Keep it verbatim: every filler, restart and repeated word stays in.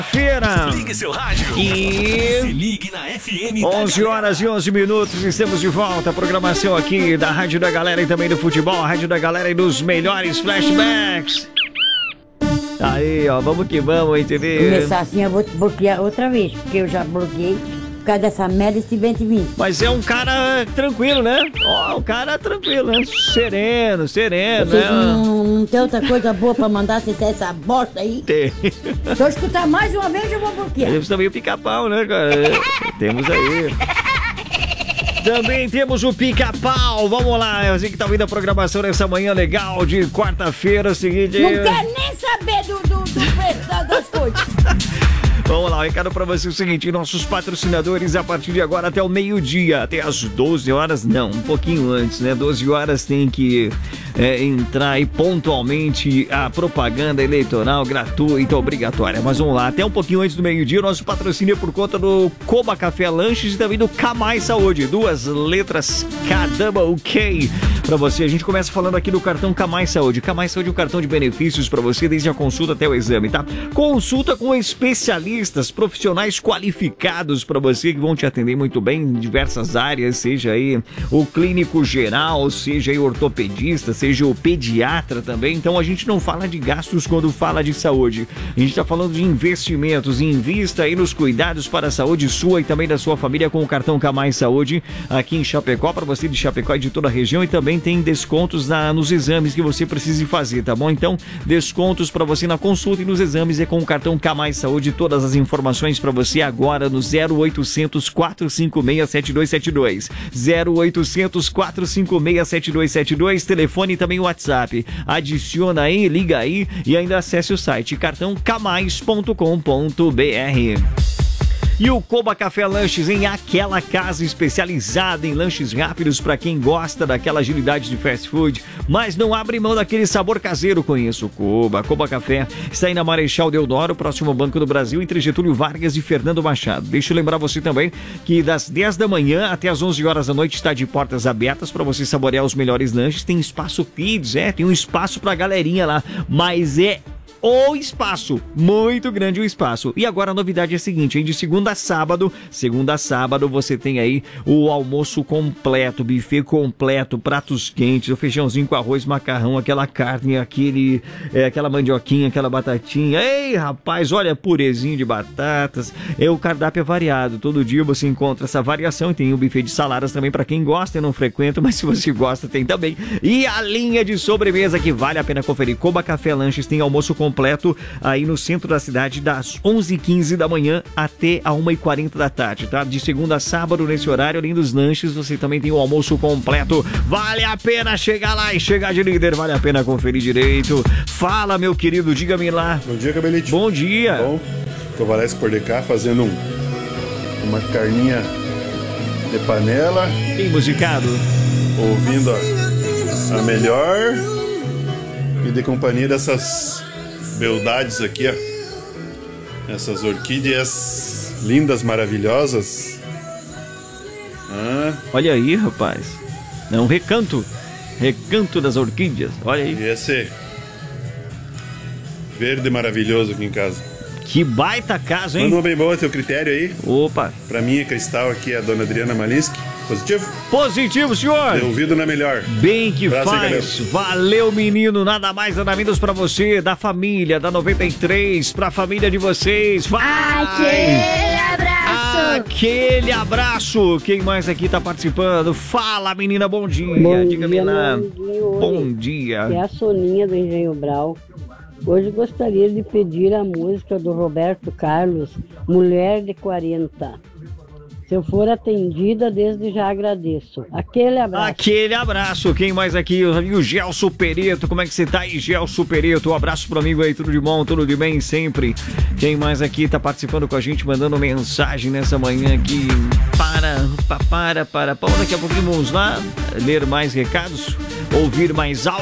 Feira. Ligue seu rádio E... se ligue na F M. onze horas e onze minutos, estamos de volta. A programação aqui da Rádio da Galera e também do futebol. A Rádio da Galera e dos melhores flashbacks. Aí, ó, vamos que vamos, entendeu? Começar assim, eu vou te bloquear outra vez, porque eu já bloqueei por causa dessa merda desse vinte e vinte. Mas é um cara tranquilo, né? Ó, um cara tranquilo, né? Sereno, sereno, Vocês né? não, não tem outra coisa boa pra mandar sem ser essa bosta aí? Tem. Se eu escutar mais uma vez, eu vou bloquear. Temos também o pica-pau, né, cara? Temos aí. Também temos o pica-pau. Vamos lá, você que tá ouvindo a programação nessa manhã legal de quarta-feira, seguinte... Não quer nem saber do, do, do preço das coisas. Vamos lá, o recado pra você é o seguinte: nossos patrocinadores a partir de agora até o meio-dia, até as doze horas, não, um pouquinho antes, né? doze horas tem que é, entrar aí pontualmente a propaganda eleitoral gratuita, obrigatória. Mas vamos lá, até um pouquinho antes do meio-dia, o nosso patrocínio é por conta do Coba Café Lanches e também do Camai Saúde. Duas letras K Double K pra você. A gente começa falando aqui do cartão Camai Saúde. Camai Saúde é um cartão de benefícios pra você desde a consulta até o exame, tá? Consulta com especialistas, profissionais qualificados para você que vão te atender muito bem em diversas áreas, seja aí o clínico geral, seja aí o ortopedista, seja o pediatra também. Então a gente não fala de gastos quando fala de saúde, a gente está falando de investimentos. Invista aí nos cuidados para a saúde sua e também da sua família com o cartão Camai Saúde aqui em Chapecó, para você de Chapecó e de toda a região, e também tem descontos na, nos exames que você precise fazer, tá bom? Então descontos para você na consulta e nos exames é com o cartão Camai Saúde. Todas as informações para você agora no zero oitocentos, quatro cinco seis, sete dois sete dois. zero oitocentos, quatro cinco seis, sete dois sete dois. Telefone e também o WhatsApp. Adiciona aí, liga aí e ainda acesse o site cartão camais ponto com ponto b r. E o Coba Café Lanches, em aquela casa especializada em lanches rápidos para quem gosta daquela agilidade de fast food, mas não abre mão daquele sabor caseiro. Conheça o Coba. Coba Café está aí na Marechal Deodoro, próximo ao Banco do Brasil, entre Getúlio Vargas e Fernando Machado. Deixa eu lembrar você também que das dez da manhã até as onze horas da noite está de portas abertas para você saborear os melhores lanches. Tem espaço kids, é, tem um espaço pra galerinha lá, mas é o espaço, muito grande o espaço. E agora a novidade é a seguinte, hein? De segunda a sábado, segunda a sábado você tem aí o almoço completo, buffet completo, pratos quentes, o feijãozinho com arroz, macarrão, aquela carne, aquele, é, aquela mandioquinha, aquela batatinha. Ei, rapaz, olha, purezinho de batatas. É, o cardápio é variado, todo dia você encontra essa variação e tem o buffet de saladas também para quem gosta. Eu não frequento, mas se você gosta tem também. E a linha de sobremesa que vale a pena conferir. Coba Café Lanches tem almoço completo completo aí no centro da cidade das onze e quinze da manhã até a uma e quarenta da tarde, tá? De segunda a sábado nesse horário, além dos lanches, você também tem o almoço completo. Vale a pena chegar lá e chegar de líder, vale a pena conferir direito. Fala, meu querido, diga-me lá. Bom dia, Cabelete. Bom dia. Bom, Tovarese por D K fazendo um, uma carninha de panela. Bem musicado. Ouvindo a, a melhor e de companhia dessas beldades aqui, ó. Essas orquídeas lindas, maravilhosas. Ah. Olha aí, rapaz. É um recanto. Recanto das orquídeas. Olha aí. E esse verde maravilhoso aqui em casa. Que baita casa, hein? Manda uma bem boa, teu critério aí. Opa. Pra mim é cristal aqui, a dona Adriana Malinsky. Positivo? Positivo, senhor! Deu ouvido na melhor. Bem que Abraço aí, faz. Valeu, menino. Nada mais, nada menos pra você, da família, da noventa e três, pra família de vocês. Vai! Aquele abraço! Aquele abraço! Quem mais aqui tá participando? Fala, menina, bom dia. Bom Diga-me dia, lá. meu amiguinho. Bom dia. É a Soninha do Engenho Brau. Hoje gostaria de pedir a música do Roberto Carlos, Mulher de quarenta. Se eu for atendida, desde já agradeço. Aquele abraço. Aquele abraço. Quem mais aqui? O Gelson Pereto. Como é que você tá aí, Gelson Pereto? Um abraço pro amigo aí. Tudo de bom, tudo de bem sempre. Quem mais aqui tá participando com a gente, mandando mensagem nessa manhã aqui? Para, para, para, para. Daqui a pouquinho vamos lá ler mais recados, ouvir mais áudio.